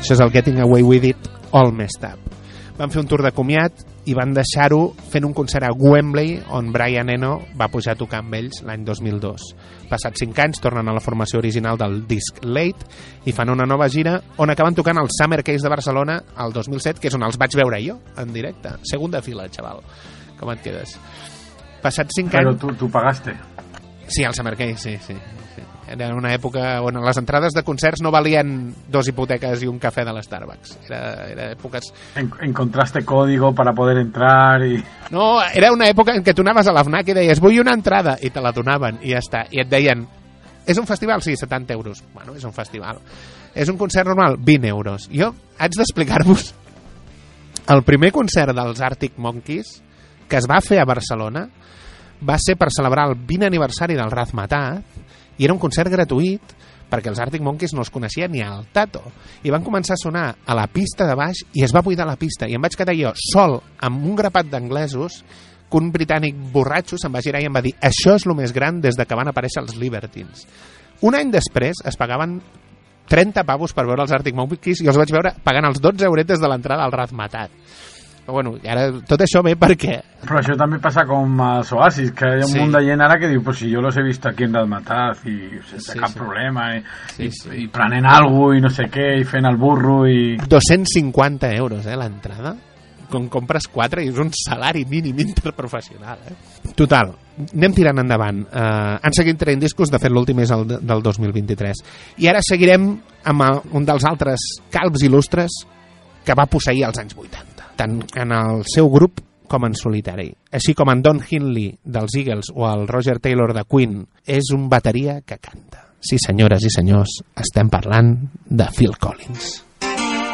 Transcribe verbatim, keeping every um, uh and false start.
Això és el Getting Away With It All Messed Up. Van fer un tour de comiat i van deixar-ho fent un concert a Wembley, on Brian Eno va pujar a tocar amb ells l'any dos mil dos. Passats cinc anys tornen a la formació original del disc Late i fan una nova gira on acaben tocant el Summer Case de Barcelona el dos mil set, que és on els vaig veure jo en directe. Segunda fila, xaval. Com et quedes? Passats cinc anys... Però tu, tu pagaste. Sí, el Summer Case, sí, sí, sí. Era una època on les entrades de concerts no valien dos hipoteques i un cafè de l'Starbucks. Era, era èpoques... En, encontraste código para poder entrar i... No, era una època en què tu anaves a la FNAC i deies vull una entrada, i te la donaven, i ja està. I et deien, és un festival? Sí, setanta euros. Bueno, és un festival. És un concert normal? vint euros. Jo haig d'explicar-vos el primer concert dels Arctic Monkeys que es va fer a Barcelona va ser per celebrar el vint aniversari del Razmataz i era un concert gratuït perquè els Arctic Monkeys no els coneixia ni al tato i van començar a sonar a la pista de baix i es va buidar la pista i em vaig quedar jo sol amb un grapat d'anglesos que un britànic borratxo se'n va girar i em va dir això és el més gran des de que van aparèixer els Libertines. Un any després es pagaven trenta pavos per veure els Arctic Monkeys i els vaig veure pagant els dotze euretes de l'entrada al Razmataz. Però bueno, ara tot això ve perquè... Però això també passa com als Oasis, que hi ha un sí. munt de gent ara que diu pues si jo los he visto aquí en Razmataz i sense sí, cap sí. problema i, sí, sí. i, i prenent alguna i no sé què i fent el burro i... dos-cents cinquanta euros, eh, l'entrada. Com compres quatre i és un salari mínim interprofessional, eh? Total, anem tirant endavant. Uh, han seguit traient discos, de fet l'últim és el de, del dos mil vint-i-tres. I ara seguirem amb el, un dels altres calbs il·lustres que va posseir als anys vuitanta. Tant en el seu grup com en solitari. Així com en Don Henley dels Eagles o el Roger Taylor de Queen, és un bateria que canta. Sí, senyores i senyors, estem parlant de Phil Collins.